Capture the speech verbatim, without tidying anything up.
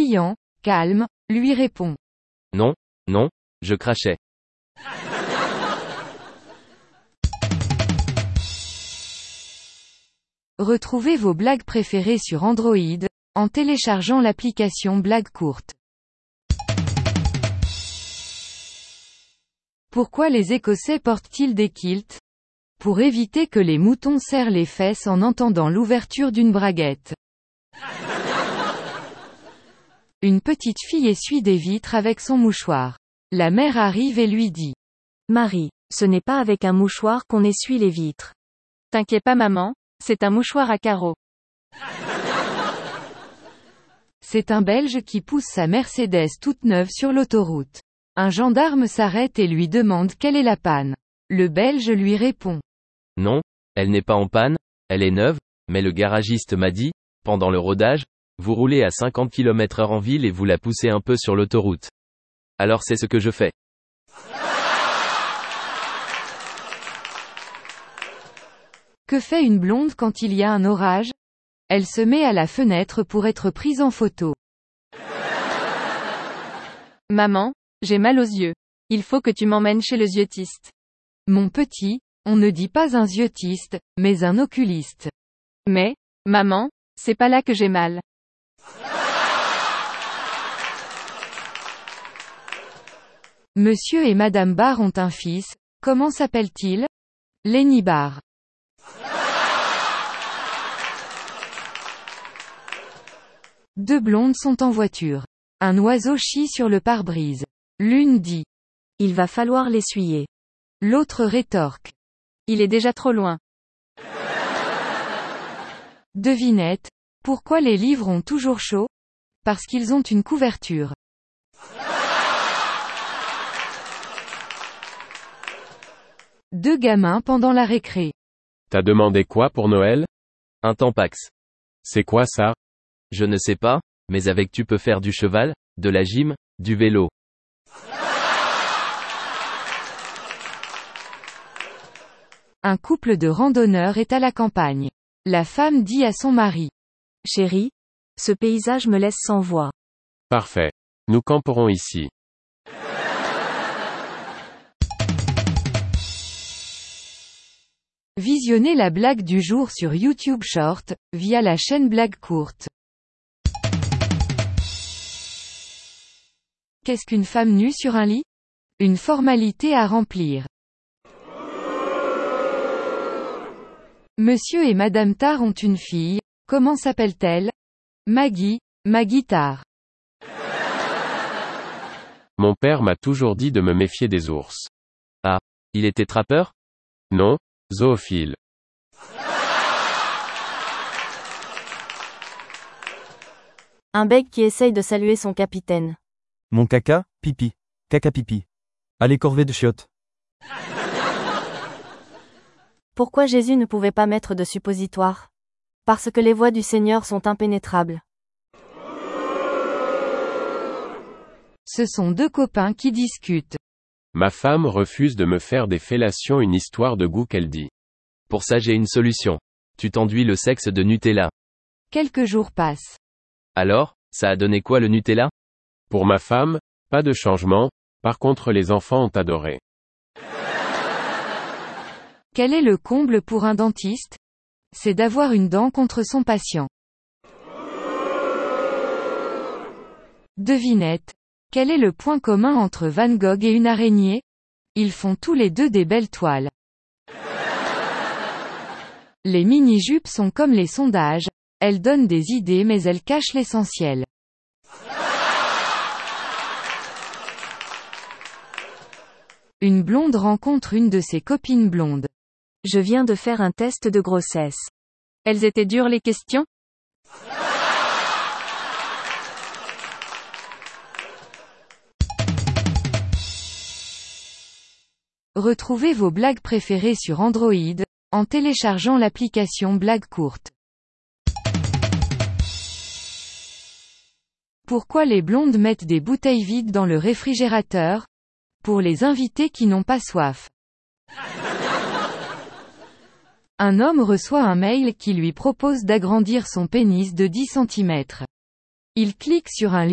client, calme, lui répond. Non, non, je crachais. Retrouvez vos blagues préférées sur Android, en téléchargeant l'application Blagues courtes. Pourquoi les Écossais portent-ils des kilts? Pour éviter que les moutons serrent les fesses en entendant l'ouverture d'une braguette. Une petite fille essuie des vitres avec son mouchoir. La mère arrive et lui dit. Marie, ce n'est pas avec un mouchoir qu'on essuie les vitres. T'inquiète pas maman, c'est un mouchoir à carreaux. C'est un Belge qui pousse sa Mercedes toute neuve sur l'autoroute. Un gendarme s'arrête et lui demande quelle est la panne. Le Belge lui répond. Non, elle n'est pas en panne, elle est neuve, mais le garagiste m'a dit, pendant le rodage, vous roulez à cinquante kilomètres heure en ville et vous la poussez un peu sur l'autoroute. Alors c'est ce que je fais. Que fait une blonde quand il y a un orage? Elle se met à la fenêtre pour être prise en photo. Maman, j'ai mal aux yeux. Il faut que tu m'emmènes chez le yeux-tiste. Mon petit, on ne dit pas un yeux-tiste, mais un oculiste. Mais, maman, c'est pas là que j'ai mal. Monsieur et Madame Barr ont un fils, comment s'appelle-t-il? Lenny Barr. Deux blondes sont en voiture. Un oiseau chie sur le pare-brise. L'une dit. Il va falloir l'essuyer. L'autre rétorque. Il est déjà trop loin. Devinette. Pourquoi les livres ont toujours chaud? Parce qu'ils ont une couverture. Deux gamins pendant la récré. T'as demandé quoi pour Noël? Un Tampax. C'est quoi ça? Je ne sais pas, mais avec tu peux faire du cheval, de la gym, du vélo. Un couple de randonneurs est à la campagne. La femme dit à son mari. Chérie, ce paysage me laisse sans voix. Parfait. Nous camperons ici. Visionnez la blague du jour sur YouTube Short, via la chaîne Blagues courtes. Qu'est-ce qu'une femme nue sur un lit? Une formalité à remplir. Monsieur et Madame Tard ont une fille, comment s'appelle-t-elle? Maggie, Maggie Tard. Mon père m'a toujours dit de me méfier des ours. Ah, il était trappeur? Non, zoophile. Un bègue qui essaye de saluer son capitaine. Mon caca, pipi. Caca pipi. Allez corvée de chiottes. Pourquoi Jésus ne pouvait pas mettre de suppositoire? Parce que les voies du Seigneur sont impénétrables. Ce sont deux copains qui discutent. Ma femme refuse de me faire des fellations, une histoire de goût qu'elle dit. Pour ça j'ai une solution. Tu t'enduis le sexe de Nutella. Quelques jours passent. Alors, ça a donné quoi le Nutella? Pour ma femme, pas de changement, par contre les enfants ont adoré. Quel est le comble pour un dentiste? C'est d'avoir une dent contre son patient. Devinette. Quel est le point commun entre Van Gogh et une araignée? Ils font tous les deux des belles toiles. Les mini-jupes sont comme les sondages, elles donnent des idées mais elles cachent l'essentiel. Une blonde rencontre une de ses copines blondes. Je viens de faire un test de grossesse. Elles étaient dures les questions? Retrouvez vos blagues préférées sur Android, en téléchargeant l'application Blagues courtes. Pourquoi les blondes mettent des bouteilles vides dans le réfrigérateur? Pour les invités qui n'ont pas soif. Un homme reçoit un mail qui lui propose d'agrandir son pénis de dix centimètres. Il clique sur un